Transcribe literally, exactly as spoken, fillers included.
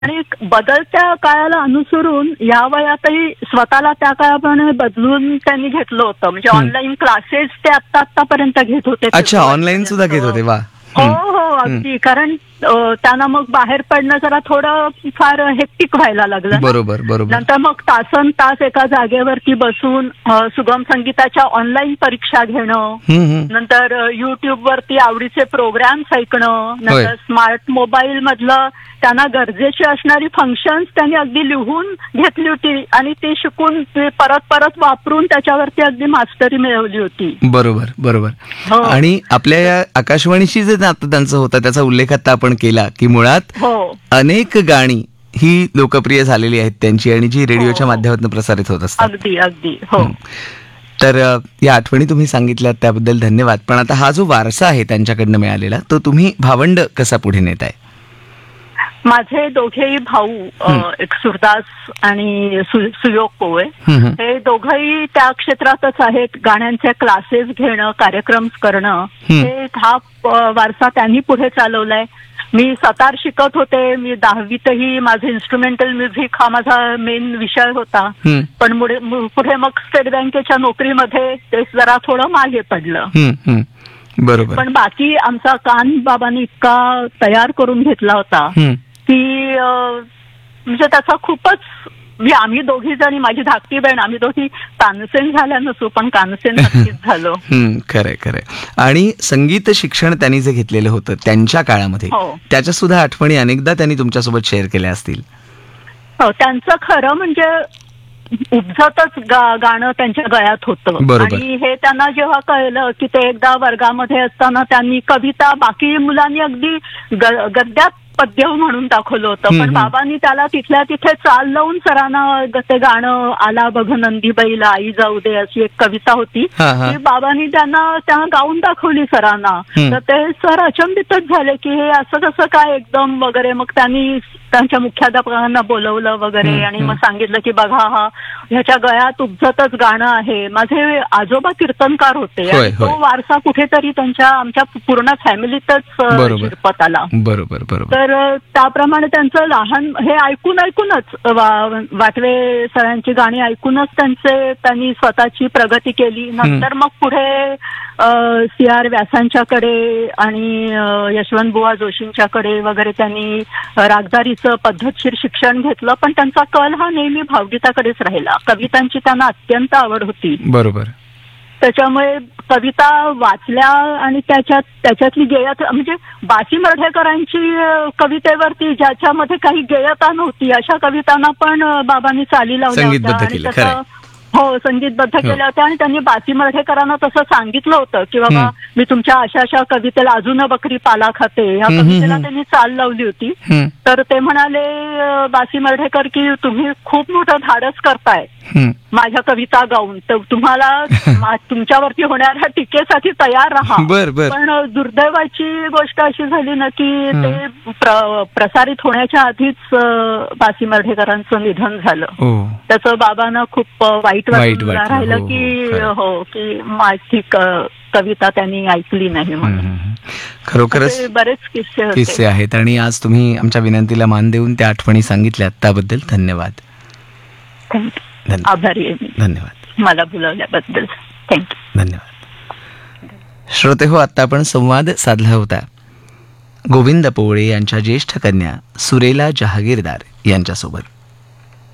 आणि बदलत्या काळाला अनुसरून या वयातही स्वतःला त्या काळाप्रमाणे बदलून त्यांनी घेतलं होतं. म्हणजे ऑनलाईन क्लासेस ते आता आतापर्यंत घेत होते. अच्छा, ऑनलाईन सुद्धा घेत होते. वा. हो हो अगदी. कारण त्यांना मग बाहेर पडणं जरा थोडं फार हेक्टिक व्हायला लागलं. बरोबर बरोबर. नंतर मग तासन तास एका जागेवरती बसून सुगम संगीताच्या ऑनलाईन परीक्षा घेणं, नंतर युट्यूब वरती आवडीचे प्रोग्राम्स ऐकणं, नंतर स्मार्ट मोबाईल मधलं त्यांना गरजेची असणारी फंक्शन्स त्यांनी अगदी लिहून घेतली होती आणि ती शिकून परत परत वापरून त्याच्यावरती अगदी मास्टरी मिळवली होती. बरोबर बरोबर. आणि आपल्या या आकाशवाणीशी जे नातं त्यांचं होतं त्याचा उल्लेख आता आपण केला की मुळात अनेक गाणी ही लोकप्रिय झालेली आहेत त्यांची आणि जी रेडिओच्या माध्यमातून प्रसारित होत असतात. अगदी अगदी. हो. तर या आठवणी तुम्ही सांगितल्यात त्याबद्दल धन्यवाद. पण आता हा जो वारसा आहे त्यांच्याकडनं मिळालेला तो तुम्ही भावंड कसा पुढे नेताय? माझे दोघेही भाऊ, एक सुरदास आणि सुयोग पोळे, हे दोघंही त्या क्षेत्रातच आहेत. गाण्यांचे क्लासेस घेणं, कार्यक्रम करणं, हे हा वारसा त्यांनी पुढे चालवलाय. मी सतार शिकत होते. मी दहावीतही माझं इन्स्ट्रुमेंटल म्युझिक हा माझा मेन विषय होता. पण पुढे मग स्टेट बँकेच्या नोकरीमध्ये ते जरा थोडं मागे पडलं. बरोबर. पण बाकी आमचा कान बाबांनी इतका तयार करून घेतला होता की म्हणजे त्याचा खूपच, म्हणजे आम्ही दोघी जणी, माझी धाकटी बहीण, आम्ही दोघी तानसेन झाल्या नसू पण कानसेन नक्कीच झालो. खरंय खरंय. आणि संगीत शिक्षण त्यांनी जे घेतलेलं होतं त्यांच्या काळामध्ये त्याच्या सुद्धा आठवणी अनेकदा त्यांनी तुमच्यासोबत शेअर केल्या असतील. हो, त्यांचं खरं म्हणजे उपजतच गाणं त्यांच्या गळ्यात होतं. आणि हे त्यांना जेव्हा कळलं की ते एकदा वर्गामध्ये असताना त्यांनी कविता, बाकी मुलांनी अगदी गद्यात पद्य म्हणून दाखवलं होतं, पण बाबांनी त्याला तिथल्या तिथे चाल लावून सरांना ते गाणं, आला बघ नंदीबाईला आई जाऊ दे, अशी एक कविता होती ती बाबांनी त्यांना त्या गाऊन दाखवली सरांना. तर ते सर अचंबितच झाले की हे असं कसं काय एकदम वगैरे. मग त्यांनी त्यांच्या मुख्याध्यापकांना बोलवलं वगैरे आणि मग सांगितलं की बघा हा ह्याच्या गळ्यात उपजतच गाणं आहे. माझे आजोबा कीर्तनकार होते आणि तो वारसा कुठेतरी त्यांच्या आमच्या पूर्ण फॅमिलीतच शिरपत आला. बरोबर बरोबर. तर त्याप्रमाणे त्यांचं लहान हे ऐकून ऐकूनच वाटवे सरांची गाणी ऐकूनच त्यांचे त्यांनी स्वतःची प्रगती केली. नंतर मग पुढे सी आर व्यासांच्याकडे आणि यशवंत बुवा जोशींच्याकडे वगैरे त्यांनी रागदारीचं पद्धतशीर शिक्षण घेतलं. पण त्यांचा कल हा नेहमी भावगीताकडेच राहिला. कवितांची त्यांना अत्यंत आवड होती. बरोबर. त्याच्यामुळे कविता वाचल्या आणि त्याच्यात त्याच्यातली गेयता, म्हणजे बासी मर्ढेकरांची कवितेवरती ज्याच्यामध्ये काही गेयता नव्हती अशा कवितांना पण बाबांनी चाली लावल्या होत्या. हो, संगीतबद्ध केल्या होत्या. आणि त्यांनी बासी मर्ढेकरांना तसं सांगितलं होतं की बाबा मी तुमच्या अशा अशा कवितेला, अजून बकरी पाला खाते ह्या कवितेला त्यांनी चाल लावली होती. तर ते म्हणाले बासी मर्ढेकर की तुम्ही खूप मोठं धाडस करताय माझ्या कविता गाऊन, तर तुम्हाला तुमच्यावरती होणाऱ्या टीकेसाठी तयार राहा. पण दुर्दैवाची गोष्ट अशी झाली ना की ते प्रसारित होण्याच्या आधीच बासी मर्ढेकरांचं निधन झालं. त्याचं बाबांना खूप वाईट राहिलं की हो की माझी कविता त्यांनी ऐकली नाही म्हणून. खरोखरच बरेच किस्से किस्से आहेत आणि आज तुम्ही आमच्या विनंतीला मान देऊन त्या आठवणी सांगितल्यात त्याबद्दल धन्यवाद. थँक्यू. आभारी आहे मी. धन्यवाद मला बोलावल्याबद्दल. थँक्यू. धन्यवाद. श्रोते हो, आता आपण संवाद साधला होता गोविंद पोवळे यांच्या ज्येष्ठ कन्या सुरेला जहागीरदार यांच्यासोबत.